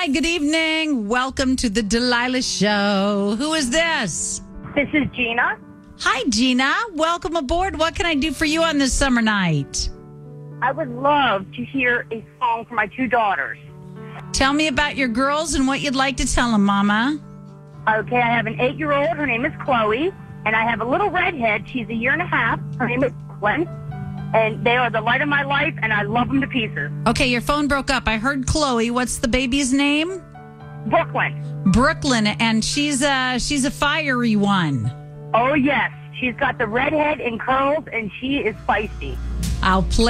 good evening. Welcome to the Delilah Show. Who is this? This is Gina. Hi, Gina. Welcome aboard. What can I do for you on this summer night? I would love to hear a song for my two daughters. Tell me about your girls and what you'd like to tell them, Mama. Okay, I have an 8-year-old. Her name is Chloe. And I have a little redhead. She's a year and a half. Her name is Gwen. And they are the light of my life, and I love them to pieces. Okay, your phone broke up. I heard Chloe. What's the baby's name? Brooklyn. Brooklyn, and she's a fiery one. Oh, yes. She's got the redhead and curls, and she is feisty. I'll play